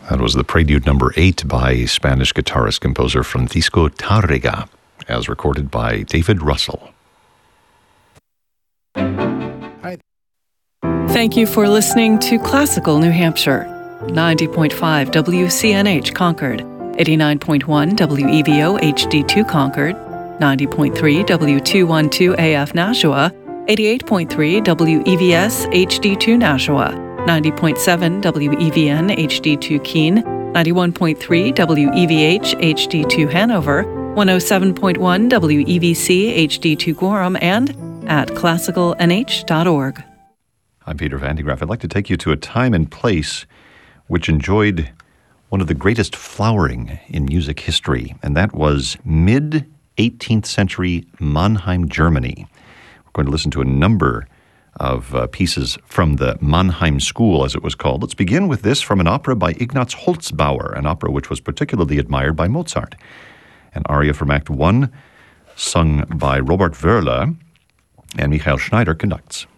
That was the Prelude number 8 by Spanish guitarist-composer Francisco Tárrega, as recorded by David Russell. Hi. Thank you for listening to Classical New Hampshire. 90.5 WCNH Concord, 89.1 WEVO HD2 Concord, 90.3 W212 AF Nashua, 88.3 WEVS HD2 Nashua, 90.7 WEVN HD2 Keene, 91.3 WEVH HD2 Hanover, 107.1 WEVC HD2 Gorham, and at classicalnh.org. I'm Peter Van de Graaff. I'd like to take you to a time and place which enjoyed one of the greatest flowering in music history, and that was mid-18th century Mannheim, Germany. We're going to listen to a number of pieces from the Mannheim School, as it was called. Let's begin with this from an opera by Ignaz Holzbauer, an opera which was particularly admired by Mozart. An aria from Act 1, sung by Robert Wöhrle, and Michael Schneider conducts.